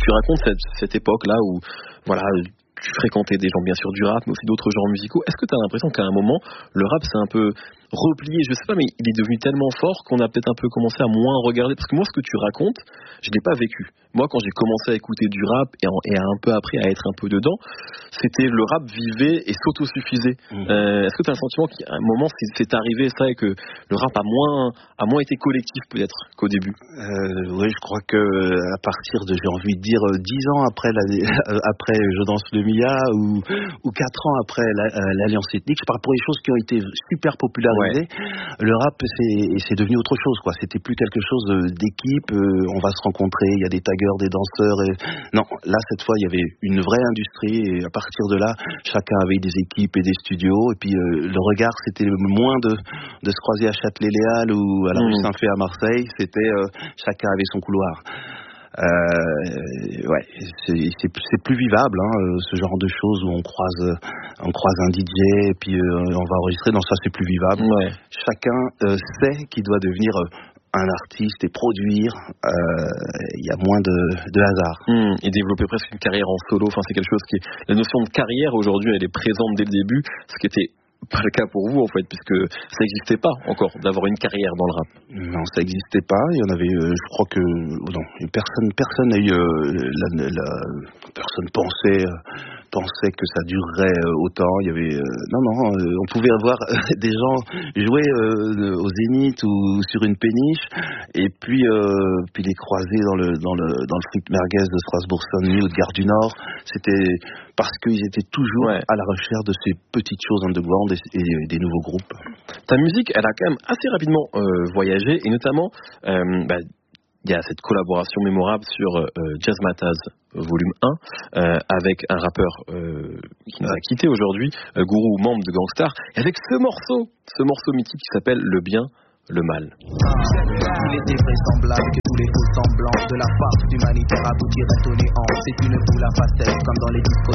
Tu racontes cette époque-là où, voilà, tu fréquentais des gens bien sûr du rap, mais aussi d'autres genres musicaux. Est-ce que tu as l'impression qu'à un moment, le rap s'est un peu replié, je sais pas, mais il est devenu tellement fort qu'on a peut-être un peu commencé à moins regarder? Parce que moi, ce que tu racontes, je l'ai pas vécu. Moi, quand j'ai commencé à écouter du rap et un peu après à être un peu dedans, c'était le rap vivait et s'autosuffisait. Est-ce que tu as un sentiment qu'à un moment, c'est arrivé ça et que le rap a moins été collectif peut-être qu'au début? Oui, je crois que à partir de, j'ai envie de dire, 10 ans après après Je danse le Mia ou 4 ans après l'Alliance ethnique, je parle pour les choses qui ont été super popularisées. Ouais. Le rap, c'est devenu autre chose, quoi. C'était plus quelque chose d'équipe. On va se rencontrer, il y a des taggers, des danseurs. Non, là cette fois, il y avait une vraie industrie et à partir de là, chacun avait des équipes et des studios. Et puis le regard, c'était moins de se croiser à Châtelet-Léal ou à la rue Saint-Fé à Marseille. C'était chacun avait son couloir. Ouais, c'est plus vivable, ce genre de choses où on croise un DJ et puis on va enregistrer. Non, ça c'est plus vivable. Ouais. Chacun sait qu'il doit devenir un artiste et produire. Il y a moins de hasard. Et développer presque une carrière en solo. Enfin, c'est quelque chose qui la notion de carrière aujourd'hui, elle est présente dès le début, ce qui était pas le cas pour vous en fait, puisque ça n'existait pas encore d'avoir une carrière dans le rap. Non, ça n'existait pas. Il y en avait, je crois que non, personne n'a eu personne pensait que ça durerait autant. Il y avait on pouvait avoir des gens jouer au Zénith ou sur une péniche et puis les croiser dans le frites merguez de Strasbourg-Saint-Denis ou de Gare du Nord. C'était parce qu'ils étaient toujours à la recherche de ces petites choses underground et des nouveaux groupes. Ta musique, elle a quand même assez rapidement voyagé et notamment il y a cette collaboration mémorable sur Jazz Mattaz volume 1 avec un rappeur qui nous a quitté aujourd'hui, Gourou, membre de Gang Starr, et avec ce morceau mythique qui s'appelle Le Bien, le Mal. Il était vraisemblable que tous les faux semblants de la farce humanitaire aboutiraient au néant. C'est une boule à facettes comme dans les discothèques.